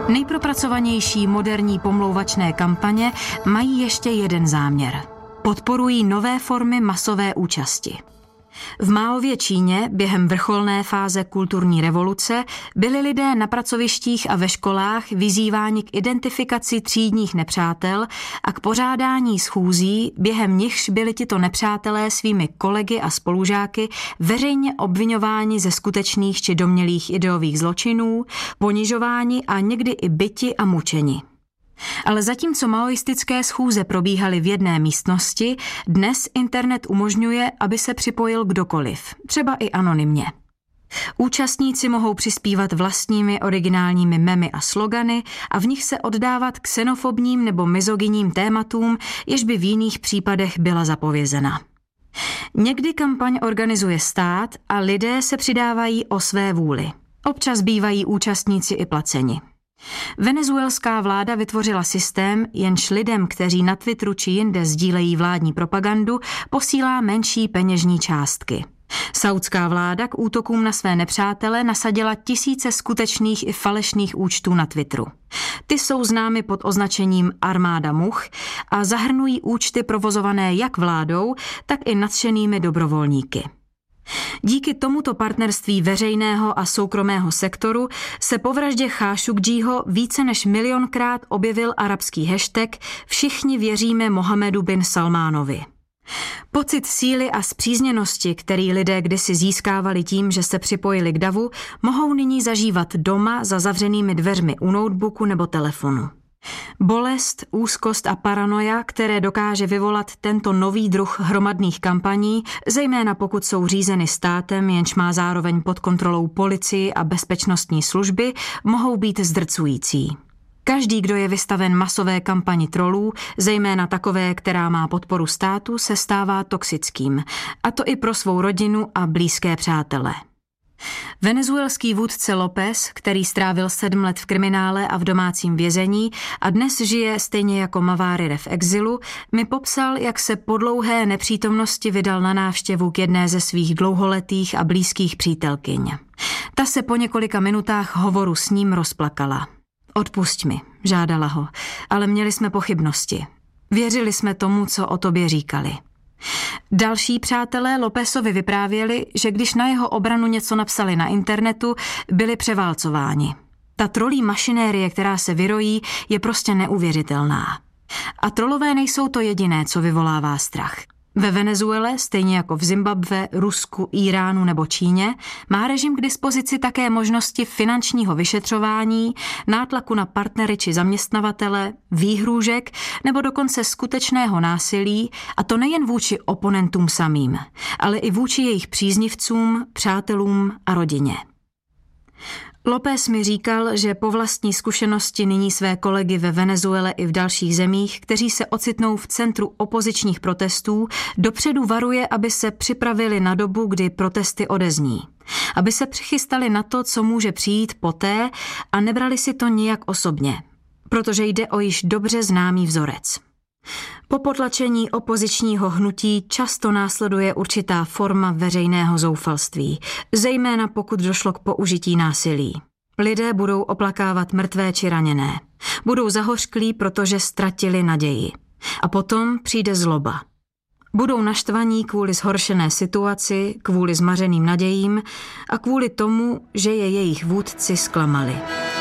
Nejpropracovanější moderní pomlouvačné kampaně mají ještě jeden záměr. Podporují nové formy masové účasti. V Maově Číně během vrcholné fáze kulturní revoluce byli lidé na pracovištích a ve školách vyzýváni k identifikaci třídních nepřátel a k pořádání schůzí, během nichž byli tito nepřátelé svými kolegy a spolužáky veřejně obviňováni ze skutečných či domnělých ideových zločinů, ponižováni a někdy i byti a mučeni. Ale zatímco maoistické schůze probíhaly v jedné místnosti, dnes internet umožňuje, aby se připojil kdokoliv, třeba i anonymně. Účastníci mohou přispívat vlastními originálními memy a slogany a v nich se oddávat xenofobním nebo mizogyním tématům, jež by v jiných případech byla zapovězena. Někdy kampaň organizuje stát a lidé se přidávají o své vůli. Občas bývají účastníci i placeni. Venezuelská vláda vytvořila systém, jenž lidem, kteří na Twitteru či jinde sdílejí vládní propagandu, posílá menší peněžní částky. Saudská vláda k útokům na své nepřátele nasadila tisíce skutečných i falešných účtů na Twitteru. Ty jsou známy pod označením Armáda much a zahrnují účty provozované jak vládou, tak i nadšenými dobrovolníky. Díky tomuto partnerství veřejného a soukromého sektoru se po vraždě Chášukdžího více než 1 milionkrát objevil arabský hashtag Všichni věříme Mohamedu bin Salmánovi. Pocit síly a spřízněnosti, který lidé kdysi získávali tím, že se připojili k davu, mohou nyní zažívat doma za zavřenými dveřmi u notebooku nebo telefonu. Bolest, úzkost a paranoia, které dokáže vyvolat tento nový druh hromadných kampaní, zejména pokud jsou řízeny státem, jenž má zároveň pod kontrolou policii a bezpečnostní služby, mohou být zdrcující. Každý, kdo je vystaven masové kampani trolů, zejména takové, která má podporu státu, se stává toxickým, a to i pro svou rodinu a blízké přátele. Venezuelský vůdce López, který strávil 7 let v kriminále a v domácím vězení a dnes žije stejně jako Maváride v exilu, mi popsal, jak se po dlouhé nepřítomnosti vydal na návštěvu k jedné ze svých dlouholetých a blízkých přítelkyň. Ta se po několika minutách hovoru s ním rozplakala. Odpusť mi, žádala ho, ale měli jsme pochybnosti. Věřili jsme tomu, co o tobě říkali. Další přátelé Lópezovi vyprávěli, že když na jeho obranu něco napsali na internetu, byli převálcováni. Ta trolí mašinérie, která se vyrojí, je prostě neuvěřitelná. A trolové nejsou to jediné, co vyvolává strach. Ve Venezuele, stejně jako v Zimbabwe, Rusku, Íránu nebo Číně, má režim k dispozici také možnosti finančního vyšetřování, nátlaku na partnery či zaměstnavatele, výhrůžek nebo dokonce skutečného násilí, a to nejen vůči oponentům samým, ale i vůči jejich příznivcům, přátelům a rodině. López mi říkal, že po vlastní zkušenosti nyní své kolegy ve Venezuele i v dalších zemích, kteří se ocitnou v centru opozičních protestů, dopředu varuje, aby se připravili na dobu, kdy protesty odezní. Aby se přichystali na to, co může přijít poté a nebrali si to nijak osobně, protože jde o již dobře známý vzorec. Po potlačení opozičního hnutí často následuje určitá forma veřejného zoufalství, zejména pokud došlo k použití násilí. Lidé budou oplakávat mrtvé či raněné. Budou zahořklí, protože ztratili naději. A potom přijde zloba. Budou naštvaní kvůli zhoršené situaci, kvůli zmařeným nadějím a kvůli tomu, že je jejich vůdci zklamali.